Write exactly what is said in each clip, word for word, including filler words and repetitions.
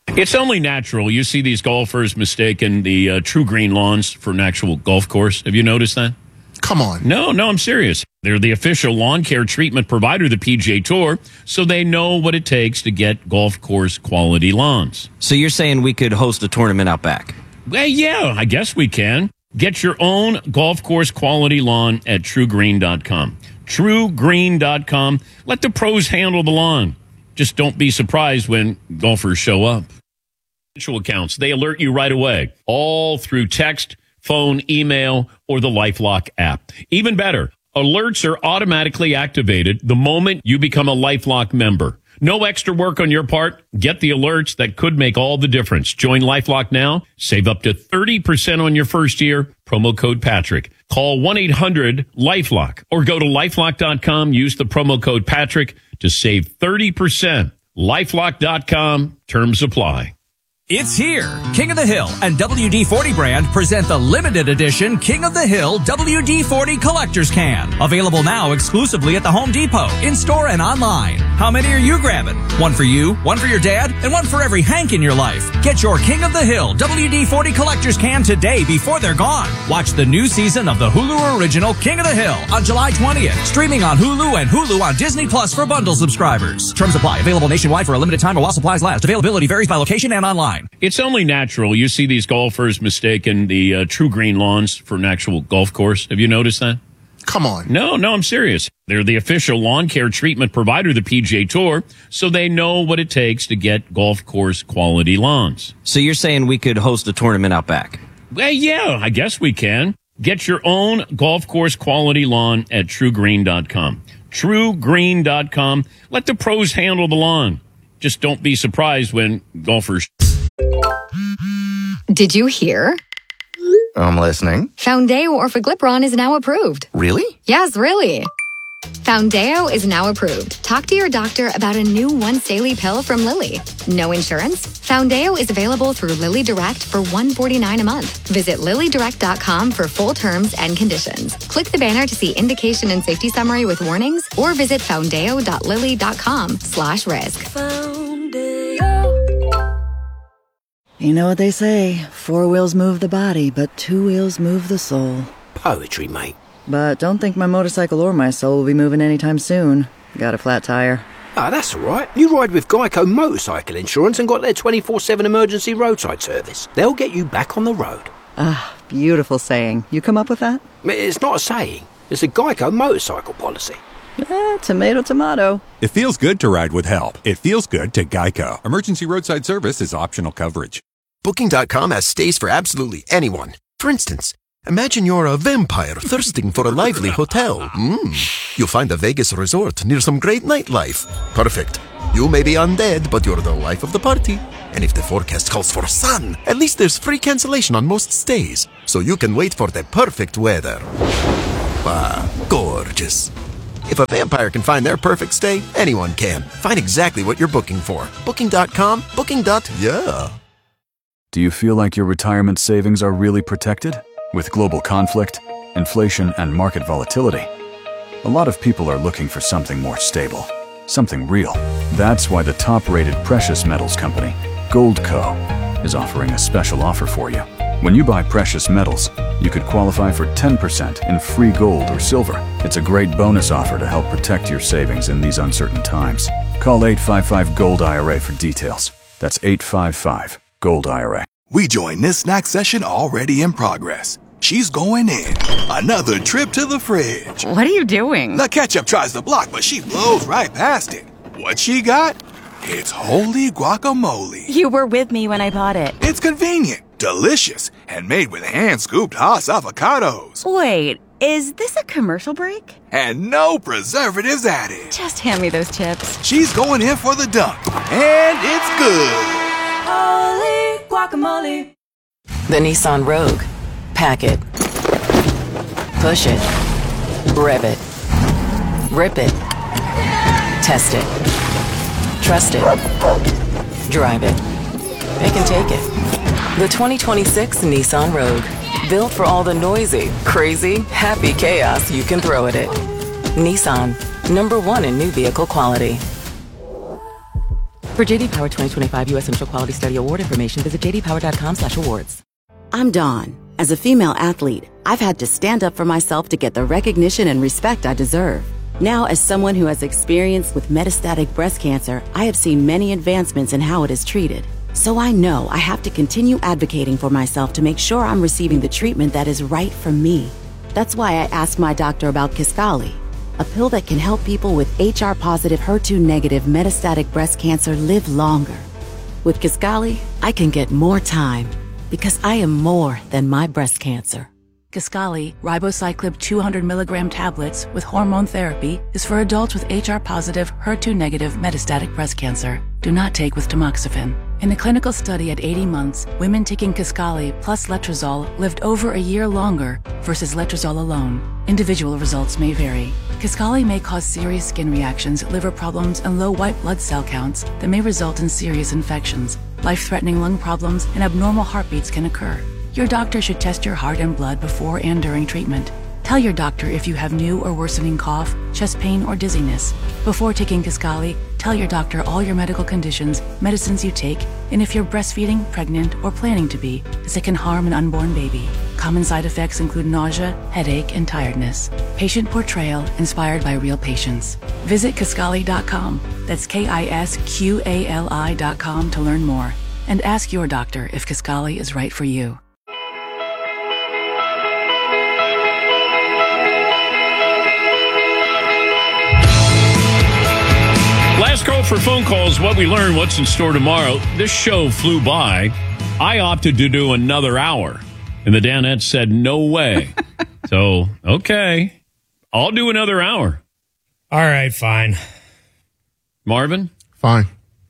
It's only natural. You see these golfers mistaking the uh, True Green lawns for an actual golf course. Have you noticed that? Come on. No, no, I'm serious. They're the official lawn care treatment provider of the P G A Tour, so they know what it takes to get golf course quality lawns. So you're saying we could host a tournament out back? Well, yeah, I guess we can. Get your own golf course quality lawn at true green dot com. true green dot com. Let the pros handle the lawn. Just don't be surprised when golfers show up. Accounts, they alert you right away, all through text, phone, email, or the LifeLock app. Even better, alerts are automatically activated the moment you become a LifeLock member. No extra work on your part. Get the alerts that could make all the difference. Join LifeLock now. Save up to thirty percent on your first year. Promo code Patrick. Call one eight hundred LifeLock or go to lifelock dot com. Use the promo code Patrick to save thirty percent. lifelock dot com. Terms apply. It's here. King of the Hill and W D forty brand present the limited edition King of the Hill W D forty Collector's Can. Available now exclusively at the Home Depot, in-store and online. How many are you grabbing? One for you, one for your dad, and one for every Hank in your life. Get your King of the Hill W D forty Collector's Can today before they're gone. Watch the new season of the Hulu original King of the Hill on July twentieth. Streaming on Hulu and Hulu on Disney Plus for bundle subscribers. Terms apply. Available nationwide for a limited time or while supplies last. Availability varies by location and online. It's only natural. You see these golfers mistaking the uh, True Green lawns for an actual golf course. Have you noticed that? Come on. No, no, I'm serious. They're the official lawn care treatment provider of the P G A Tour, so they know what it takes to get golf course quality lawns. So you're saying we could host a tournament out back? Well, yeah, I guess we can. Get your own golf course quality lawn at true green dot com. true green dot com. Let the pros handle the lawn. Just don't be surprised when golfers... Did you hear? I'm listening. Foundeo Orforglipron is now approved. Really? Yes, really. Foundeo is now approved. Talk to your doctor about a new once-daily pill from Lilly. No insurance? Foundeo is available through Lilly Direct for one hundred forty-nine dollars a month. Visit lilly direct dot com for full terms and conditions. Click the banner to see indication and safety summary with warnings, or visit foundeo dot lilly dot com slash risk. You know what they say, four wheels move the body, but two wheels move the soul. Poetry, mate. But don't think my motorcycle or my soul will be moving anytime soon. Got a flat tire. Ah, that's all right. You ride with Geico Motorcycle Insurance and got their twenty-four seven emergency roadside service. They'll get you back on the road. Ah, beautiful saying. You come up with that? It's not a saying. It's a Geico motorcycle policy. Eh, tomato, tomato. It feels good to ride with help. It feels good to Geico. Emergency roadside service is optional coverage. Booking dot com has stays for absolutely anyone. For instance, imagine you're a vampire thirsting for a lively hotel. Mm. You'll find a Vegas resort near some great nightlife. Perfect. You may be undead, but you're the life of the party. And if the forecast calls for sun, at least there's free cancellation on most stays, so you can wait for the perfect weather. Ah, gorgeous. If a vampire can find their perfect stay, anyone can. Find exactly what you're booking for. Booking dot com, booking. Yeah. Do you feel like your retirement savings are really protected? With global conflict, inflation, and market volatility, a lot of people are looking for something more stable, something real. That's why the top-rated precious metals company, Goldco, is offering a special offer for you. When you buy precious metals, you could qualify for ten percent in free gold or silver. It's a great bonus offer to help protect your savings in these uncertain times. Call eight five five, GOLD I R A for details. That's eight five five, GOLD I R A. We join this snack session already in progress. She's going in. Another trip to the fridge. What are you doing? The ketchup tries to block, but she blows right past it. What she got? It's holy guacamole. You were with me when I bought it. It's convenient, delicious, and made with hand-scooped Haas avocados. Wait, is this a commercial break? And no preservatives added. Just hand me those chips. She's going in for the dunk, and it's good. Holy guacamole. The Nissan Rogue. Pack it. Push it. Rev it. Rip it. Test it. Trust it. Drive it. It can take it. The twenty twenty-six Nissan Rogue. Built for all the noisy, crazy, happy chaos you can throw at it. Nissan. Number one in new vehicle quality. For J D Power twenty twenty-five U S Central Quality Study Award information, visit j d power dot com slash awards. I'm Dawn. As a female athlete, I've had to stand up for myself to get the recognition and respect I deserve. Now, as someone who has experience with metastatic breast cancer, I have seen many advancements in how it is treated. So I know I have to continue advocating for myself to make sure I'm receiving the treatment that is right for me. That's why I asked my doctor about Kisqali, a pill that can help people with H R-positive, H E R two negative metastatic breast cancer live longer. With Kisqali, I can get more time because I am more than my breast cancer. Kisqali, ribociclib two hundred milligram tablets with hormone therapy, is for adults with H R-positive, H E R two negative metastatic breast cancer. Do not take with tamoxifen. In a clinical study at eighty months, women taking Kisqali plus letrozole lived over a year longer versus letrozole alone. Individual results may vary. Kisqali may cause serious skin reactions, liver problems, and low white blood cell counts that may result in serious infections. Life-threatening lung problems and abnormal heartbeats can occur. Your doctor should test your heart and blood before and during treatment. Tell your doctor if you have new or worsening cough, chest pain, or dizziness. Before taking Kisqali, tell your doctor all your medical conditions, medicines you take, and if you're breastfeeding, pregnant, or planning to be, as it can harm an unborn baby. Common side effects include nausea, headache, and tiredness. Patient portrayal inspired by real patients. Visit Kisqali dot com. That's K I S Q A L I dot com to learn more. And ask your doctor if Kisqali is right for you. Last call for phone calls. What we learned, what's in store tomorrow. This show flew by. I opted to do another hour. And the Danettes said, no way. So, okay. I'll do another hour. All right, fine. Marvin? Fine.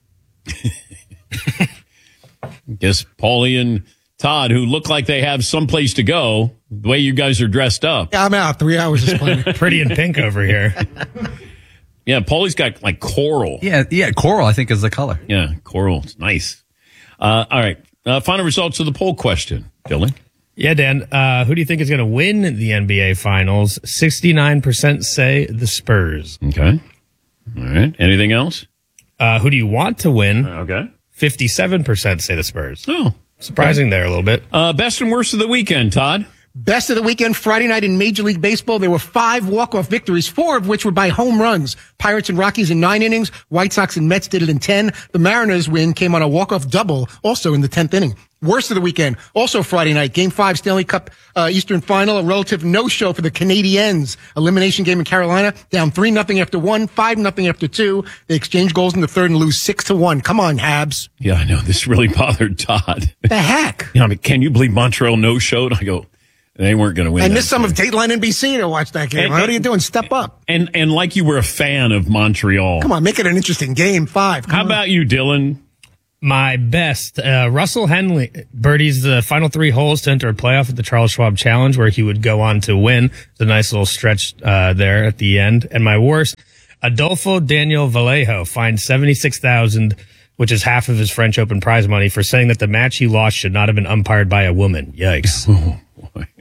Guess Paulie and Todd, who look like they have someplace to go, the way you guys are dressed up. Yeah, I'm out. Three hours is plenty. Pretty in pink over here. Yeah, Paulie's got like coral. Yeah, yeah, coral, I think, is the color. Yeah, coral. It's nice. Uh, all right. Uh, final results of the poll question. Dylan? Yeah, Dan. Uh, who do you think is going to win the N B A Finals? sixty-nine percent say the Spurs. Okay. All right. Anything else? Uh, who do you want to win? Okay. fifty-seven percent say the Spurs. Oh. Surprising okay. there a little bit. Uh, best and worst of the weekend, Todd? Best of the weekend, Friday night in Major League Baseball, there were five walk-off victories, four of which were by home runs. Pirates and Rockies in nine innings. White Sox and Mets did it in ten. The Mariners win came on a walk-off double, also in the tenth inning. Worst of the weekend, also Friday night, Game five Stanley Cup uh, Eastern Final, a relative no-show for the Canadiens. Elimination game in Carolina, down three nothing after one, five nothing after two. They exchange goals in the third and lose six to one. Come on, Habs. Yeah, I know. This really bothered Todd. The heck? You know, I mean, can you believe Montreal no-showed? I go, they weren't going to win. I missed some of Dateline N B C to watch that game. And, what are you doing? Step up. And and like you were a fan of Montreal. Come on, make it an interesting game. Five. Come How on. about you, Dylan? My best, uh, Russell Henley birdies the final three holes to enter a playoff at the Charles Schwab Challenge, where he would go on to win. It's a nice little stretch uh, there at the end. And my worst, Adolfo Daniel Vallejo fined seventy-six thousand dollars, which is half of his French Open prize money, for saying that the match he lost should not have been umpired by a woman. Yikes. Oh, boy.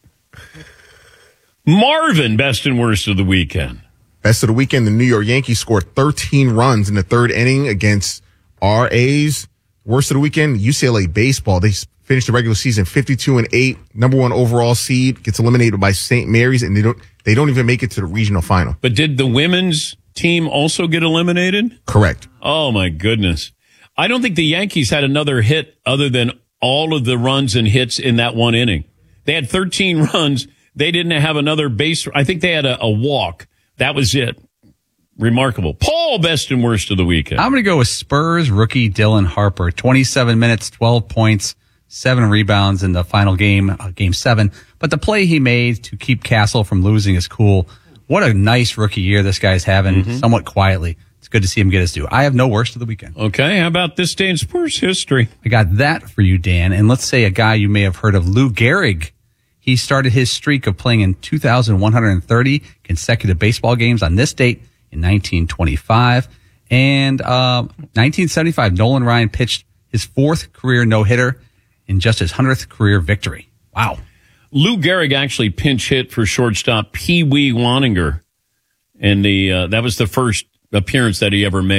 Marvin, best and worst of the weekend. Best of the weekend, the New York Yankees scored thirteen runs in the third inning against our A's. Worst of the weekend, U C L A baseball. They finished the regular season fifty-two and eight, number one overall seed, gets eliminated by Saint Mary's, and they don't they don't even make it to the regional final. But did the women's team also get eliminated? Correct. Oh, my goodness. I don't think the Yankees had another hit other than all of the runs and hits in that one inning. They had thirteen runs. They didn't have another base. I think they had a, a walk. That was it. Remarkable. Paul, best and worst of the weekend. I'm going to go with Spurs rookie Dylan Harper. twenty-seven minutes, twelve points, seven rebounds in the final game, uh, game seven. But the play he made to keep Castle from losing is cool. What a nice rookie year this guy's having, mm-hmm. somewhat quietly. It's good to see him get his due. I have no worst of the weekend. Okay, how about this day in sports history? I got that for you, Dan. And let's say a guy you may have heard of, Lou Gehrig. He started his streak of playing in two thousand one hundred thirty consecutive baseball games on this date in nineteen twenty-five. And uh, nineteen seventy-five, Nolan Ryan pitched his fourth career no-hitter in just his hundredth career victory. Wow. Lou Gehrig actually pinch hit for shortstop Pee Wee Waninger. And the uh, that was the first appearance that he ever made.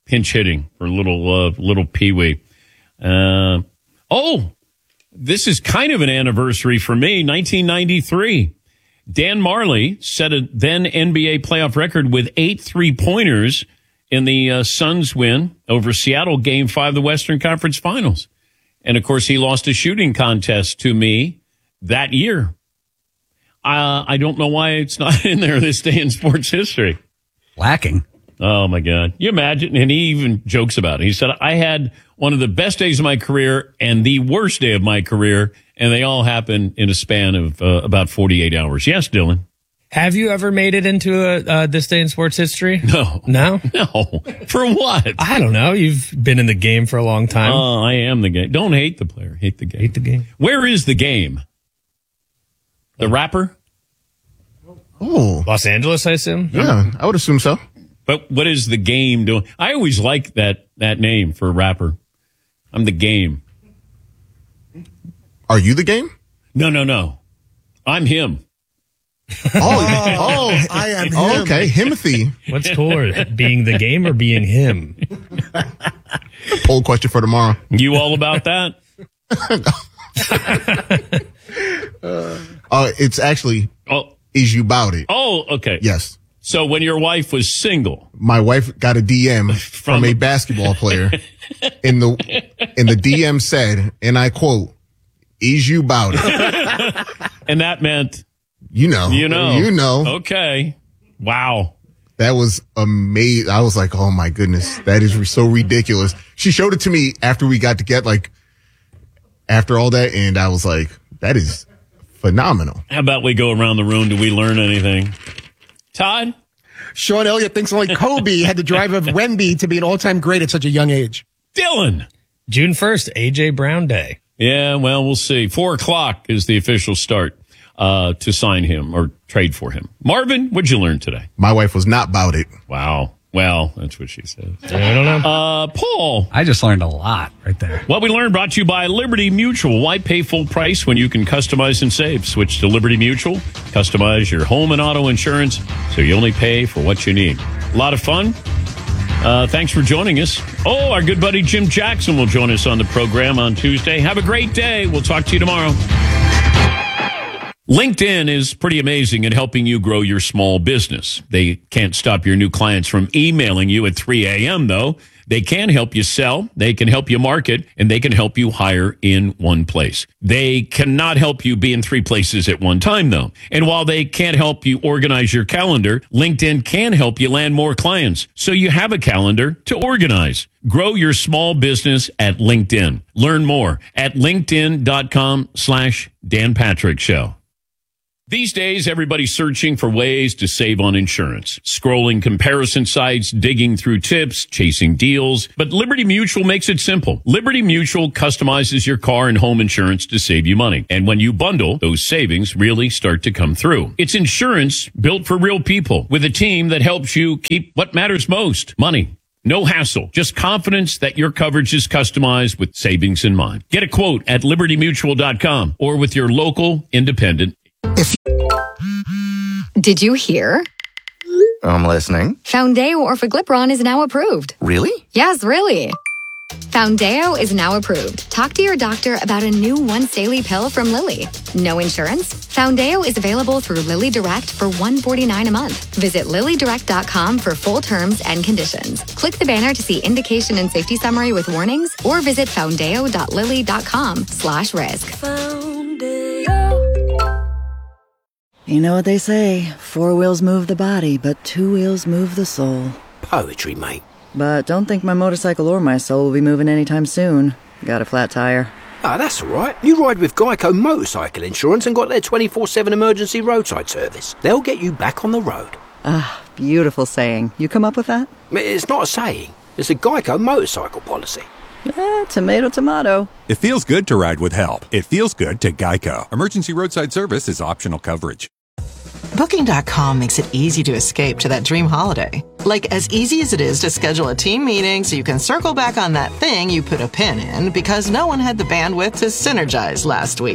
pinch hitting for little uh, little Pee Wee. Uh, oh, this is kind of an anniversary for me. nineteen ninety-three. Dan Marley set a then N B A playoff record with eight three-pointers in the uh, Suns win over Seattle, Game five of the Western Conference Finals. And, of course, he lost a shooting contest to me that year. Uh, I don't know why it's not in there this day in sports history. Lacking. Oh, my God. You imagine? And he even jokes about it. He said, I had one of the best days of my career and the worst day of my career, and they all happened in a span of uh, about forty-eight hours. Yes, Dylan? Have you ever made it into a uh, this day in sports history? No. No? No. For what? I don't know. You've been in the game for a long time. Oh, I am the game. Don't hate the player. Hate the game. Hate the game. Where is the game? The rapper? Oh. Los Angeles, I assume? Yeah, I would assume so. But what is the game doing? I always like that, that name for a rapper. I'm the game. Are you the game? No, no, no. I'm him. Oh, oh, I am oh, him. okay. Himothy. What's cooler, being the game or being him? Poll question for tomorrow. You all about that? uh, it's actually, oh, is you about it? Oh, okay. Yes. So when your wife was single, my wife got a D M from, from a basketball player, and the and the D M said, and I quote, "Is you about it?" And that meant, you know, you know, you know. Okay, wow, that was amazing. I was like, oh my goodness, that is so ridiculous. She showed it to me after we got to get like after all that, and I was like, that is phenomenal. How about we go around the room? Do we learn anything? Todd? Sean Elliott thinks only Kobe had the drive of Wemby to be an all-time great at such a young age. Dylan? June first, A J Brown Day. Yeah, well, we'll see. Four o'clock is the official start uh, to sign him or trade for him. Marvin, what'd you learn today? My wife was not about it. Wow. Well, that's what she said. I don't know. Uh, Paul. I just learned a lot right there. What we learned brought to you by Liberty Mutual. Why pay full price when you can customize and save? Switch to Liberty Mutual. Customize your home and auto insurance so you only pay for what you need. A lot of fun. Uh, thanks for joining us. Oh, our good buddy Jim Jackson will join us on the program on Tuesday. Have a great day. We'll talk to you tomorrow. LinkedIn is pretty amazing at helping you grow your small business. They can't stop your new clients from emailing you at three a.m., though. They can help you sell, they can help you market, and they can help you hire in one place. They cannot help you be in three places at one time, though. And while they can't help you organize your calendar, LinkedIn can help you land more clients, so you have a calendar to organize. Grow your small business at LinkedIn. Learn more at linkedin.com slash Dan Patrick Show. These days, everybody's searching for ways to save on insurance, scrolling comparison sites, digging through tips, chasing deals. But Liberty Mutual makes it simple. Liberty Mutual customizes your car and home insurance to save you money. And when you bundle, those savings really start to come through. It's insurance built for real people with a team that helps you keep what matters most, money. No hassle, just confidence that your coverage is customized with savings in mind. Get a quote at liberty mutual dot com or with your local independent. If Did you hear? I'm listening. Foundeo Orforglipron is now approved. Really? Yes, really. Foundeo is now approved. Talk to your doctor about a new once daily pill from Lilly. No insurance? Foundeo is available through Lilly Direct for one hundred forty-nine dollars a month. Visit lilly direct dot com for full terms and conditions. Click the banner to see indication and safety summary with warnings or visit foundeo dot lilly dot com slash risk. You know what they say, four wheels move the body, but two wheels move the soul. Poetry, mate. But don't think my motorcycle or my soul will be moving anytime soon. Got a flat tire. Ah, that's all right. You ride with Geico Motorcycle Insurance and got their twenty-four seven emergency roadside service. They'll get you back on the road. Ah, beautiful saying. You come up with that? It's not a saying. It's a Geico motorcycle policy. Eh, tomato, tomato. It feels good to ride with help. It feels good to Geico. Emergency roadside service is optional coverage. Booking dot com makes it easy to escape to that dream holiday. Like as easy as it is to schedule a team meeting so you can circle back on that thing you put a pin in because no one had the bandwidth to synergize last week.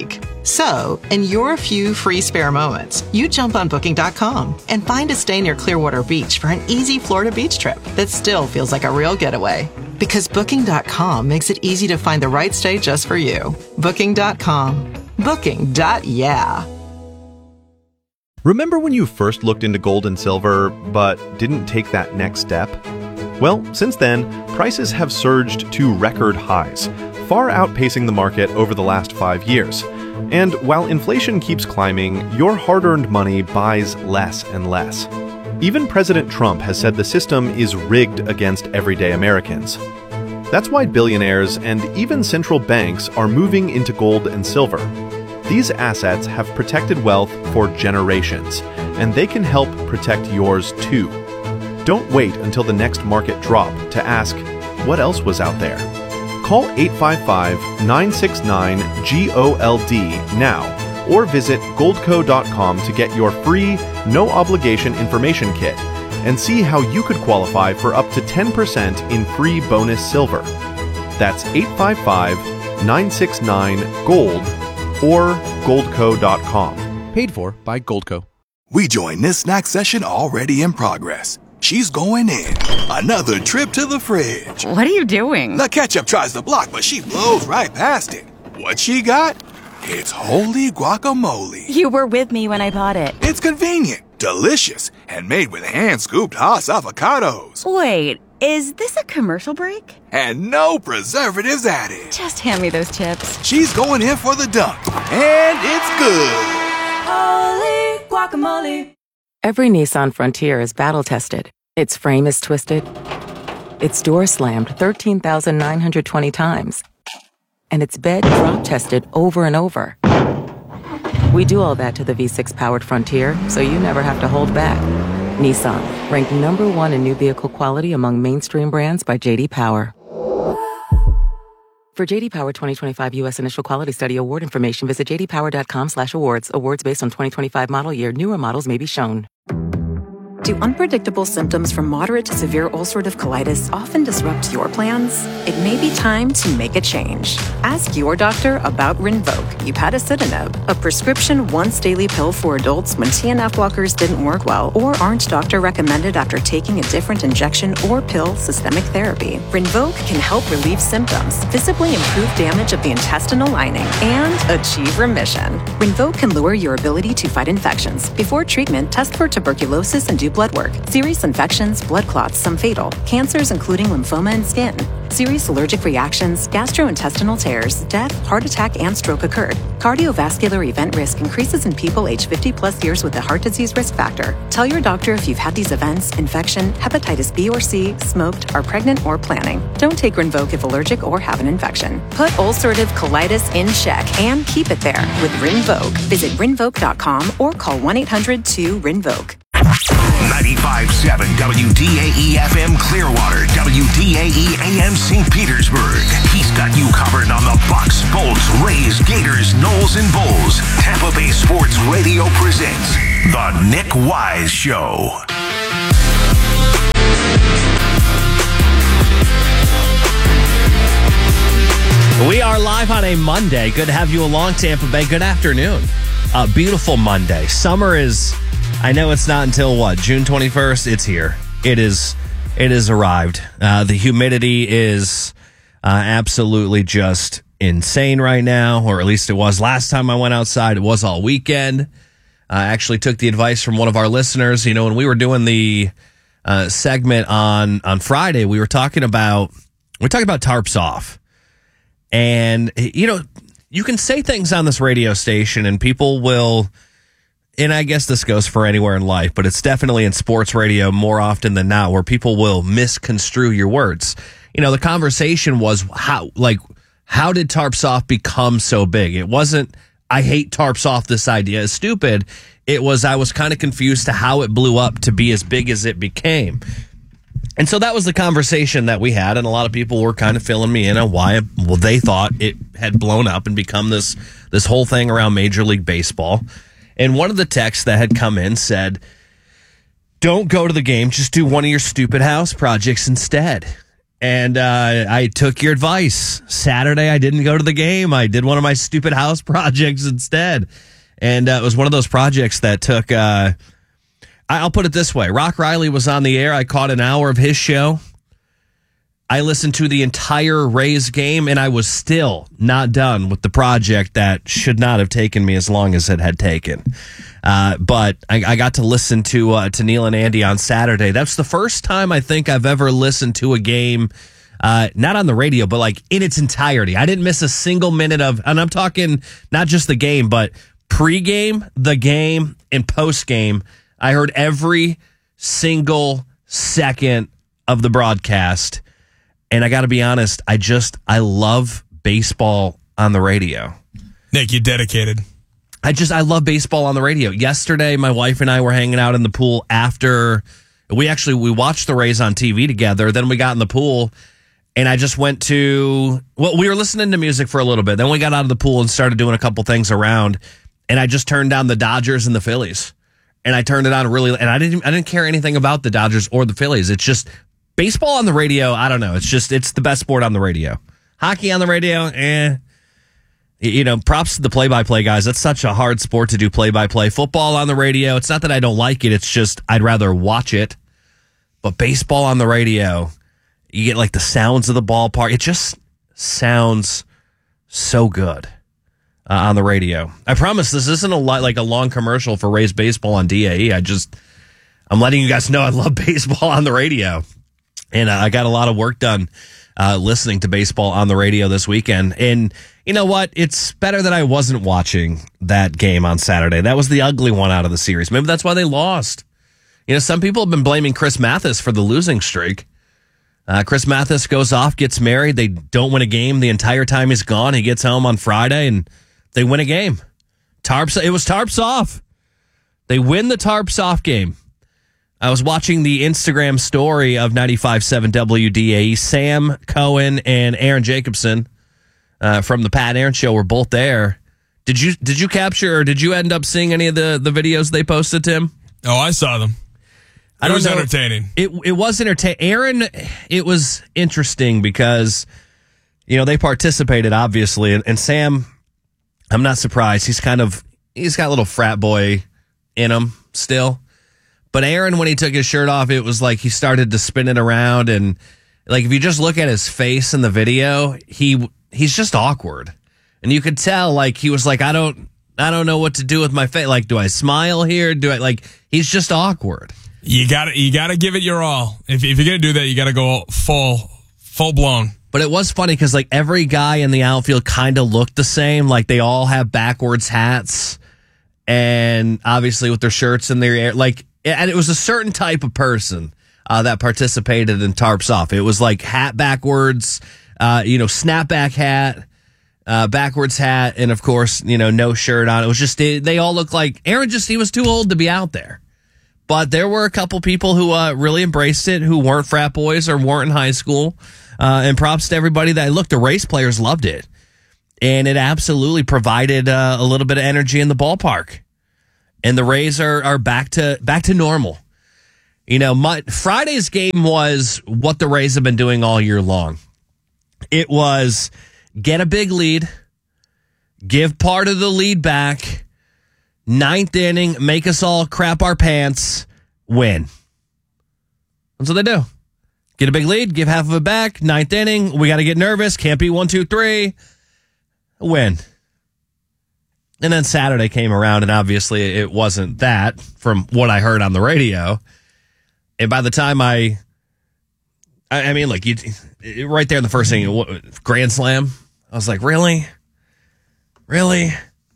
So, in your few free spare moments, you jump on Booking dot com and find a stay near Clearwater Beach for an easy Florida beach trip that still feels like a real getaway. Because Booking dot com makes it easy to find the right stay just for you. Booking dot com. Booking. Yeah. Remember when you first looked into gold and silver, but didn't take that next step? Well, since then, prices have surged to record highs, far outpacing the market over the last five years. And while inflation keeps climbing, your hard-earned money buys less and less. Even President Trump has said the system is rigged against everyday Americans. That's why billionaires and even central banks are moving into gold and silver. These assets have protected wealth for generations, and they can help protect yours too. Don't wait until the next market drop to ask, what else was out there? Call eight five five, nine six nine, G O L D now, or visit goldco dot com to get your free, no-obligation information kit and see how you could qualify for up to ten percent in free bonus silver. That's eight five five, nine six nine, GOLD or goldco dot com. Paid for by Goldco. We join this snack session already in progress. She's going in. Another trip to the fridge. What are you doing? The ketchup tries to block, but she blows right past it. What she got? It's holy guacamole. You were with me when I bought it. It's convenient, delicious, and made with hand-scooped Haas avocados. Wait, is this a commercial break? And no preservatives added. Just hand me those chips. She's going in for the dunk, and it's good. Holy guacamole. Every Nissan Frontier is battle-tested. Its frame is twisted. Its door slammed thirteen thousand nine hundred twenty times. And its bed drop-tested over and over. We do all that to the V six powered Frontier, so you never have to hold back. Nissan, ranked number one in new vehicle quality among mainstream brands by J D Power. For J D Power twenty twenty-five U S Initial Quality Study Award information, visit j d power dot com slash awards. Awards based on twenty twenty-five model year. Newer models may be shown. Do unpredictable symptoms from moderate to severe ulcerative colitis often disrupt your plans? It may be time to make a change. Ask your doctor about Rinvoq, upadacitinib, a prescription once-daily pill for adults when T N F blockers didn't work well or aren't doctor-recommended after taking a different injection or pill systemic therapy. Rinvoq can help relieve symptoms, visibly improve damage of the intestinal lining, and achieve remission. Rinvoq can lower your ability to fight infections. Before treatment, test for tuberculosis and do blood work. Serious infections, blood clots, some fatal. Cancers including lymphoma and skin. Serious allergic reactions, gastrointestinal tears, death, heart attack, and stroke occurred. Cardiovascular event risk increases in people age fifty plus years with a heart disease risk factor. Tell your doctor if you've had these events, infection, hepatitis B or C, smoked, are pregnant, or planning. Don't take Rinvoq if allergic or have an infection. Put ulcerative colitis in check and keep it there with Rinvoq. Visit rinvoq dot com or call one eight hundred two rinvoq. ninety-five point seven W D A E F M Clearwater, W D A E A M Saint Petersburg. He's got you covered on the Bucks, Bolts, Rays, Gators, Knowles, and Bulls. Tampa Bay Sports Radio presents The Nick Wise Show. We are live on a Monday. Good to have you along, Tampa Bay. Good afternoon. Uh, beautiful Monday. Summer is... I know it's not until what, June twenty-first? It's here. It is. It has arrived. Uh, the humidity is uh, absolutely just insane right now, or at least it was last time I went outside. It was all weekend. I actually took the advice from one of our listeners. You know, when we were doing the uh, segment on on Friday, we were talking about we were talking about tarps off, and you know, you can say things on this radio station, and people will. And I guess this goes for anywhere in life, but it's definitely in sports radio more often than not where people will misconstrue your words. You know, the conversation was how, like, how did tarps off become so big? It wasn't, I hate tarps off, this idea is stupid. It was, I was kind of confused to how it blew up to be as big as it became. And so that was the conversation that we had, and a lot of people were kind of filling me in on why, well, they thought it had blown up and become this, this whole thing around Major League Baseball. And one of the texts that had come in said, don't go to the game, just do one of your stupid house projects instead. And uh, I took your advice. Saturday, I didn't go to the game. I did one of my stupid house projects instead. And uh, it was one of those projects that took, uh, I'll put it this way. Rock Riley was on the air. I caught an hour of his show. I listened to the entire Rays game, and I was still not done with the project that should not have taken me as long as it had taken. Uh, but I, I got to listen to uh, to Neil and Andy on Saturday. That's the first time I think I've ever listened to a game, uh, not on the radio, but like in its entirety. I didn't miss a single minute of, and I'm talking not just the game, but pregame, the game, and postgame. I heard every single second of the broadcast. And I got to be honest, I just, I love baseball on the radio. Nick, you're dedicated. I just, I love baseball on the radio. Yesterday, my wife and I were hanging out in the pool after, we actually, we watched the Rays on T V together. Then we got in the pool and I just went to, well, we were listening to music for a little bit. Then we got out of the pool and started doing a couple things around. And I just turned down the Dodgers and the Phillies. And I turned it on really, and I didn't, I didn't care anything about the Dodgers or the Phillies. It's just, baseball on the radio, I don't know. It's just, it's the best sport on the radio. Hockey on the radio, eh. You know, props to the play-by-play guys. That's such a hard sport to do play-by-play. Football on the radio, it's not that I don't like it. It's just, I'd rather watch it. But baseball on the radio, you get like the sounds of the ballpark. It just sounds so good uh, on the radio. I promise this isn't a lot like a long commercial for Rays baseball on D A E. I just, I'm letting you guys know I love baseball on the radio. And uh, I got a lot of work done uh, listening to baseball on the radio this weekend. And you know what? It's better that I wasn't watching that game on Saturday. That was the ugly one out of the series. Maybe that's why they lost. You know, some people have been blaming Chris Mathis for the losing streak. Uh, Chris Mathis goes off, gets married. They don't win a game the entire time he's gone. He gets home on Friday, and they win a game. Tarps. It was tarps off. They win the tarps off game. I was watching the Instagram story of ninety-five point seven W D A E. Sam Cohen and Aaron Jacobson uh, from the Pat and Aaron Show were both there. Did you did you capture or did you end up seeing any of the, the videos they posted, Tim? Oh, I saw them. It I don't was know. entertaining. It it was entertaining. Aaron, it was interesting because, you know, they participated, obviously. And, and Sam, I'm not surprised. He's kind of, he's got a little frat boy in him still. But Aaron, when he took his shirt off, it was like he started to spin it around. And like, if you just look at his face in the video, he he's just awkward. And you could tell, like, he was like, I don't, I don't know what to do with my face. Like, do I smile here? Do I, like, he's just awkward. You gotta, you gotta give it your all. If, if you're gonna do that, you gotta go full, full blown. But it was funny because, like, every guy in the outfield kind of looked the same. Like, they all have backwards hats. And obviously with their shirts in their air, like, and it was a certain type of person uh, that participated in Tarps Off. It was like hat backwards, uh, you know, snapback hat, uh, backwards hat, and of course, you know, no shirt on. It was just, they, they all looked like Aaron just, he was too old to be out there. But there were a couple people who uh, really embraced it, who weren't frat boys or weren't in high school. Uh, and props to everybody that, look, the race players loved it. And it absolutely provided uh, a little bit of energy in the ballpark. And the Rays are, are back to back to normal. You know, my, Friday's game was what the Rays have been doing all year long. It was get a big lead, give part of the lead back, ninth inning, make us all crap our pants, win. That's what they do. Get a big lead, give half of it back, ninth inning, we got to get nervous, can't be one, two, three, win. And then Saturday came around, and obviously it wasn't that from what I heard on the radio. And by the time I, I, I mean, like, you, right there in the first inning, grand slam, I was like, really? Really?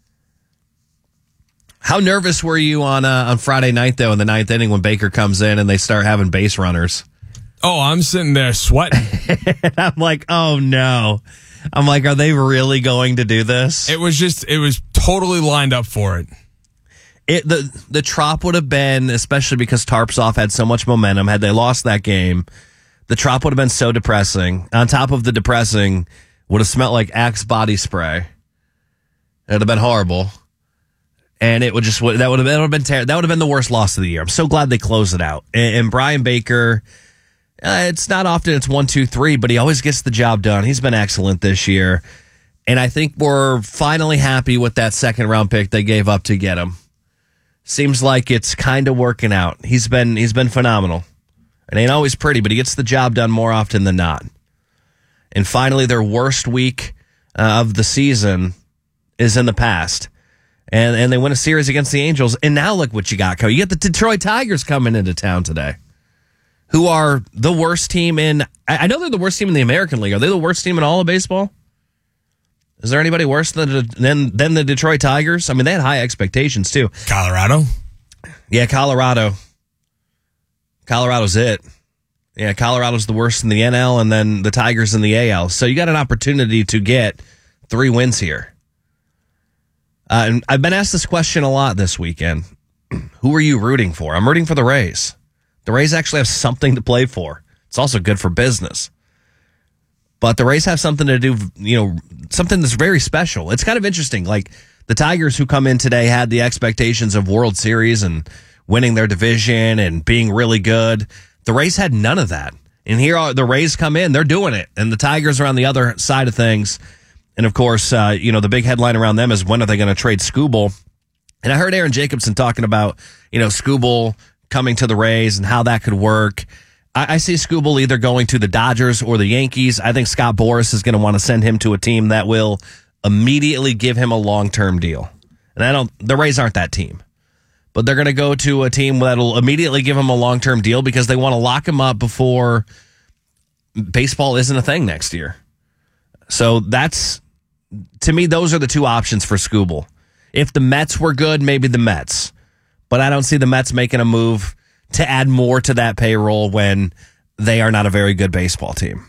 How nervous were you on uh, on Friday night, though, in the ninth inning when Baker comes in and they start having base runners? Oh, I'm sitting there sweating. I'm like, oh, no. I'm like, are they really going to do this? It was just, it was totally lined up for it. It the the Trop would have been, especially because Tarps Off had so much momentum. Had they lost that game, the Trop would have been so depressing. On top of the depressing, would have smelled like Axe body spray. It would have been horrible. And it would just, that would have, that would have been ter- that would have been the worst loss of the year. I'm so glad they closed it out. And, and Brian Baker, Uh, it's not often it's one, two, three, but he always gets the job done. He's been excellent this year. And I think we're finally happy with that second round pick they gave up to get him. Seems like it's kind of working out. He's been he's been phenomenal. It ain't always pretty, but he gets the job done more often than not. And finally, their worst week uh, of the season is in the past. And and they win a series against the Angels. And now look what you got, Co. You get the Detroit Tigers coming into town today, who are the worst team in... I know they're the worst team in the American League. Are they the worst team in all of baseball? Is there anybody worse than, than than the Detroit Tigers? I mean, they had high expectations, too. Colorado? Yeah, Colorado. Colorado's it. Yeah, Colorado's the worst in the N L, and then the Tigers in the A L. So you got an opportunity to get three wins here. Uh, and I've been asked this question a lot this weekend. Who are you rooting for? I'm rooting for the Rays. The Rays actually have something to play for. It's also good for business. But the Rays have something to do, you know, something that's very special. It's kind of interesting. Like the Tigers who come in today had the expectations of World Series and winning their division and being really good. The Rays had none of that. And here are the Rays come in, they're doing it. And the Tigers are on the other side of things. And of course, uh, you know, the big headline around them is when are they going to trade Skubal? And I heard Aaron Jacobson talking about, you know, Skubal coming to the Rays and how that could work. I, I see Skubal either going to the Dodgers or the Yankees. I think Scott Boras is going to want to send him to a team that will immediately give him a long-term deal. And I don't, the Rays aren't that team. But they're going to go to a team that'll immediately give him a long-term deal because they want to lock him up before baseball isn't a thing next year. So that's, to me, those are the two options for Skubal. If the Mets were good, maybe the Mets. But I don't see the Mets making a move to add more to that payroll when they are not a very good baseball team.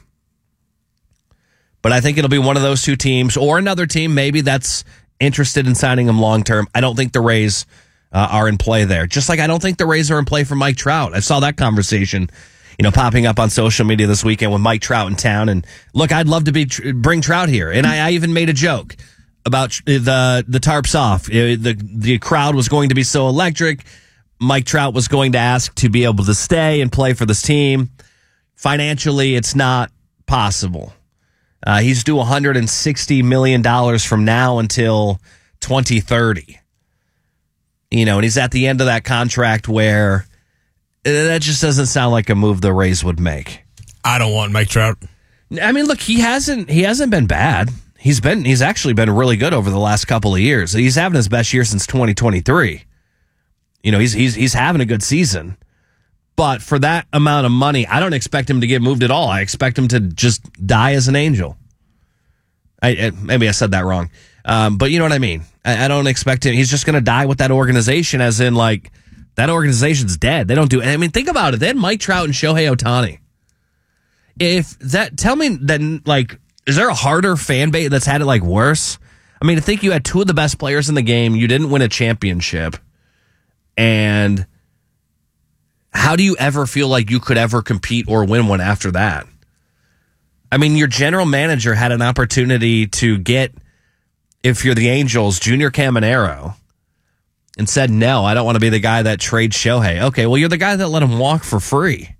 But I think it'll be one of those two teams or another team maybe that's interested in signing him long-term. I don't think the Rays uh, are in play there. Just like I don't think the Rays are in play for Mike Trout. I saw that conversation, you know, popping up on social media this weekend with Mike Trout in town. And look, I'd love to be bring Trout here. And I, I even made a joke about the the tarps off. The the crowd was going to be so electric. Mike Trout was going to ask to be able to stay and play for this team. Financially, it's not possible. Uh, he's due one hundred sixty million dollars from now until twenty thirty. You know, and he's at the end of that contract where that just doesn't sound like a move the Rays would make. I don't want Mike Trout. I mean, look, he hasn't he hasn't been bad. He's been he's actually been really good over the last couple of years. He's having his best year since twenty twenty-three. You know, he's he's he's having a good season. But for that amount of money, I don't expect him to get moved at all. I expect him to just die as an angel. I, I maybe I said that wrong. Um, but you know what I mean? I, I don't expect him. He's just going to die with that organization, as in, like, that organization's dead. They don't do I mean, think about it. They had Mike Trout and Shohei Ohtani. If that, tell me then, like, is there a harder fan base that's had it, like, worse? I mean, I think you had two of the best players in the game. You didn't win a championship. And how do you ever feel like you could ever compete or win one after that? I mean, your general manager had an opportunity to get, if you're the Angels, Junior Caminero, and said, no, I don't want to be the guy that trades Shohei. Okay, well, you're the guy that let him walk for free.